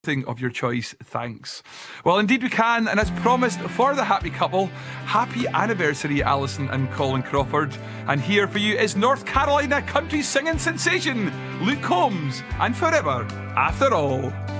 Of your choice, thanks. Well, indeed we can, and as promised for the happy couple, happy anniversary, Alison and Colin Crawford. And here for you is North Carolina country singing sensation, Luke Combs, and Forever After All.